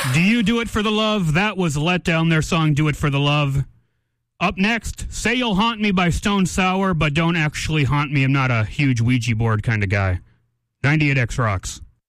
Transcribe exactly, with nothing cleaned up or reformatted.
Do You Do It For The Love? That was Let Down, their song Do It For The Love. Up next, Say You'll Haunt Me by Stone Sour, but don't actually haunt me. I'm not a huge Ouija board kind of guy. ninety-eight X Rocks.